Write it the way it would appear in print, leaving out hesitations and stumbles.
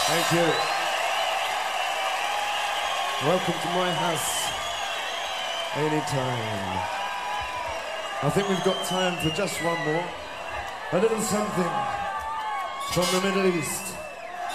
Thank you. Welcome to my house. Anytime. I think we've got time for just one more. A little something from the Middle East.